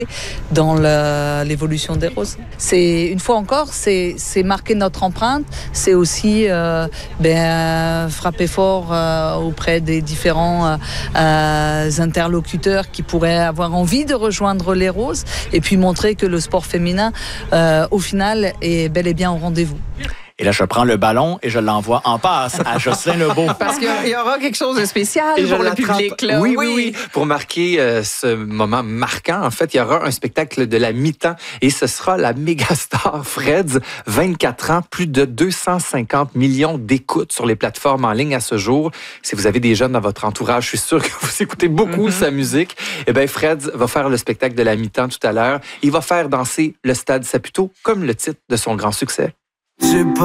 dans l'évolution des roses. C'est une fois encore, c'est marquer notre empreinte, c'est aussi frapper fort auprès des différents interlocuteurs qui pourraient avoir envie de rejoindre les roses et puis montrer que le sport féminin, au final, est bel et bien au rendez-vous. Et là, je prends le ballon et je l'envoie en passe à Jocelyne Lebeau. Parce qu'il y aura quelque chose de spécial pour le public. Là. Oui. Pour marquer ce moment marquant, en fait, il y aura un spectacle de la mi-temps et ce sera la mégastar Freds, 24 ans, plus de 250 millions d'écoutes sur les plateformes en ligne à ce jour. Si vous avez des jeunes dans votre entourage, je suis sûr que vous écoutez beaucoup sa musique. Eh bien, Freds va faire le spectacle de la mi-temps tout à l'heure. Il va faire danser le Stade Saputo, comme le titre de son grand succès.